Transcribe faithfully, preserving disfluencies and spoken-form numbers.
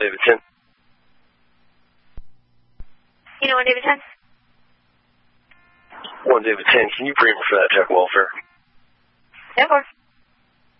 David ten. You know, one David ten. One David ten, can you bring for that Jack Welfare? Yeah, of course.